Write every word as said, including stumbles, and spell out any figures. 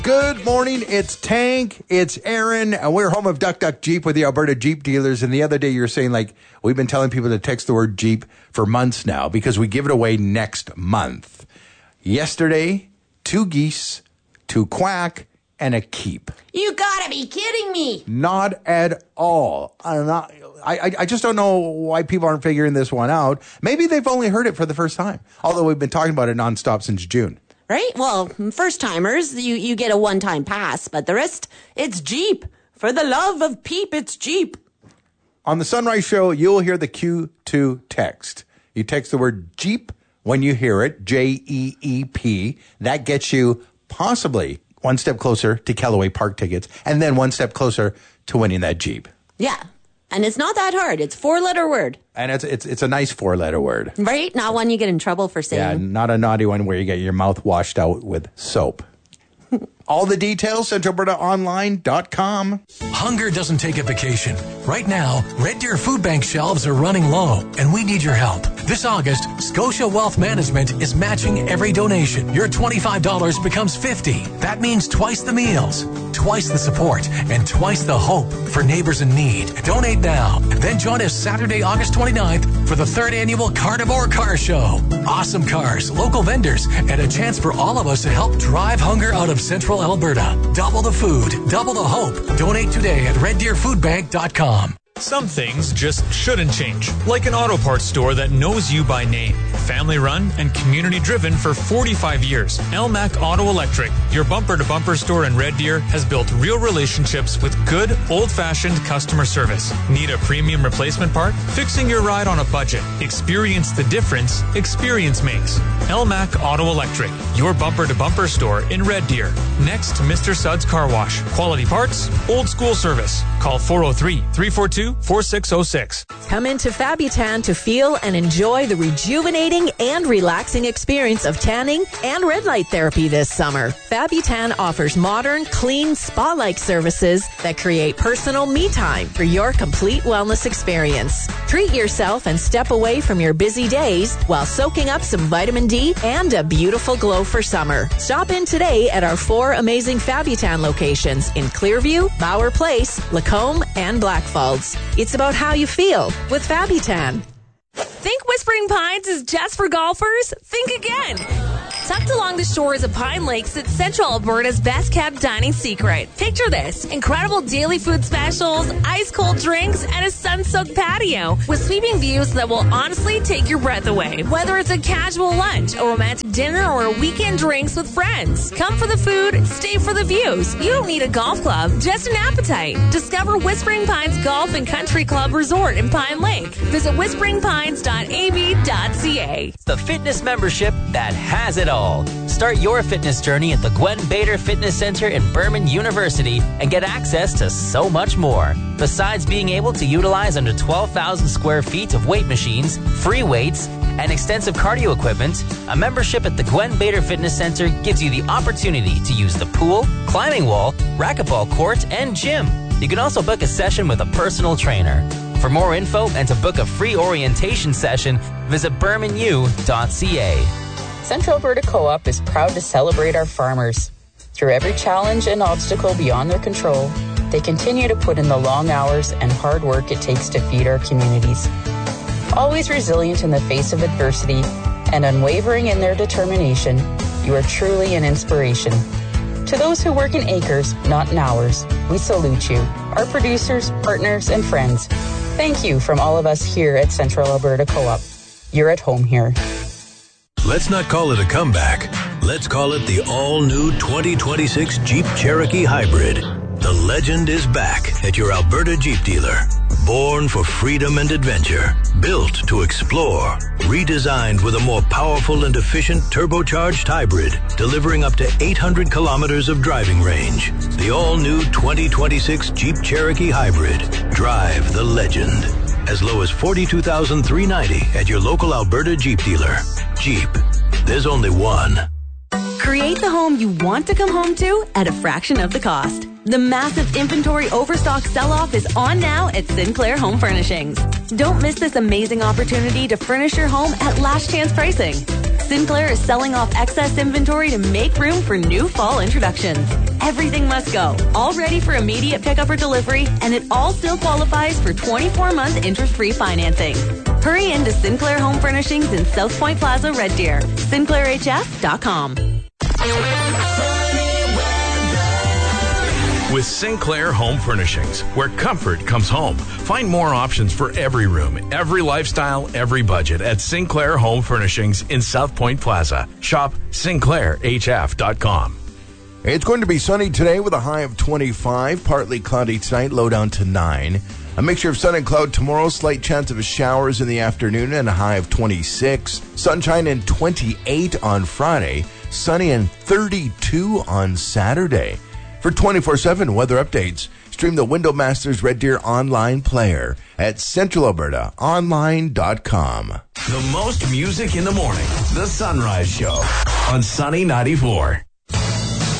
Good morning, it's Tank, it's Aaron, and we're home of Duck Duck Jeep with the Alberta Jeep dealers. And the other day you were saying, like, we've been telling people to text the word Jeep for months now because we give it away next month. Yesterday, two geese, two quack, and a keep. You gotta be kidding me. Not at all. I'm not, I, I just don't know why people aren't figuring this one out. Maybe they've only heard it for the first time, although we've been talking about it nonstop since June. Right? Well, first-timers, you, you get a one-time pass, but the rest, it's Jeep. For the love of Peep, it's Jeep. On the Sunrise Show, you'll hear the Q two text. You text the word Jeep when you hear it, J E E P. That gets you possibly one step closer to Callaway Park tickets, and then one step closer to winning that Jeep. Yeah. And it's not that hard. It's four-letter word. And it's it's it's a nice four-letter word. Right? Not one you get in trouble for saying. Yeah, not a naughty one where you get your mouth washed out with soap. All the details, central alberta online dot com. Hunger doesn't take a vacation. Right now, Red Deer Food Bank shelves are running low, and we need your help. This August, Scotia Wealth Management is matching every donation. Your twenty-five dollars becomes fifty dollars. That means twice the meals, twice the support, and twice the hope for neighbors in need. Donate now. Then join us Saturday, August twenty-ninth for the third annual Carnivore Car Show. Awesome cars, local vendors, and a chance for all of us to help drive hunger out of Central Alberta. Double the food, double the hope. Donate today at red deer food bank dot com. Some things just shouldn't change, like an auto parts store that knows you by name. Family run and community driven for forty-five years. L M A C Auto Electric, your bumper-to-bumper store in Red Deer, has built real relationships with good, old-fashioned customer service. Need a premium replacement part? Fixing your ride on a budget. Experience the difference experience makes. L M A C Auto Electric, your bumper-to-bumper store in Red Deer. Next to Mister Suds Car Wash. Quality parts, old school service. Call four oh three, three four two, four six oh six. Come into Fabutan to feel and enjoy the rejuvenating and relaxing experience of tanning and red light therapy this summer. Fabutan offers modern, clean, spa-like services that create personal me time for your complete wellness experience. Treat yourself and step away from your busy days while soaking up some vitamin D and a beautiful glow for summer. Stop in today at our four amazing Fabutan locations in Clearview, Bauer Place, Lacombe, and Blackfalds. It's about how you feel with Fabutan. Think Whispering Pines is just for golfers? Think again. Tucked along the shores of Pine Lake sits Central Alberta's best-kept dining secret. Picture this. Incredible daily food specials, ice-cold drinks, and a sun-soaked patio with sweeping views that will honestly take your breath away. Whether it's a casual lunch, a romantic dinner, or a weekend drinks with friends. Come for the food, stay for the views. You don't need a golf club, just an appetite. Discover Whispering Pines Golf and Country Club Resort in Pine Lake. Visit whispering pines dot a b dot c a. The fitness membership that has it all. Start your fitness journey at the Gwen Bader Fitness Center in Berman University and get access to so much more. Besides being able to utilize under twelve thousand square feet of weight machines, free weights, and extensive cardio equipment, a membership at the Gwen Bader Fitness Center gives you the opportunity to use the pool, climbing wall, racquetball court, and gym. You can also book a session with a personal trainer. For more info and to book a free orientation session, visit berman u dot c a. Central Alberta Co-op is proud to celebrate our farmers. Through every challenge and obstacle beyond their control, they continue to put in the long hours and hard work it takes to feed our communities. Always resilient in the face of adversity and unwavering in their determination, you are truly an inspiration. To those who work in acres, not in hours, we salute you, our producers, partners, and friends. Thank you from all of us here at Central Alberta Co-op. You're at home here. Let's not call it a comeback. Let's call it the all-new twenty twenty-six Jeep Cherokee Hybrid. The legend is back at your Alberta Jeep dealer. Born for freedom and adventure. Built to explore. Redesigned with a more powerful and efficient turbocharged hybrid, delivering up to eight hundred kilometers of driving range. The all-new twenty twenty-six Jeep Cherokee Hybrid. Drive the legend. As low as forty-two thousand three hundred ninety dollars at your local Alberta Jeep dealer. Jeep. There's only one. Create the home you want to come home to at a fraction of the cost. The massive inventory overstock sell-off is on now at Sinclair Home Furnishings. Don't miss this amazing opportunity to furnish your home at last chance pricing. Sinclair is selling off excess inventory to make room for new fall introductions. everything must go. All ready for immediate pickup or delivery, and it all still qualifies for twenty-four month interest-free financing. Hurry into Sinclair Home Furnishings in South Point Plaza, Red Deer. Sinclair H F dot com. With Sinclair Home Furnishings, where comfort comes home. Find more options for every room, every lifestyle, every budget at Sinclair Home Furnishings in South Point Plaza. Shop Sinclair H F dot com. It's going to be sunny today with a high of twenty-five, partly cloudy tonight, low down to nine. A mixture of sun and cloud tomorrow, slight chance of showers in the afternoon, and a high of twenty-six. Sunshine and twenty-eight on Friday, sunny and thirty-two on Saturday. For twenty-four seven weather updates, stream the Window Masters Red Deer online player at central alberta online dot com. The most music in the morning. The Sunrise Show on Sunny ninety-four.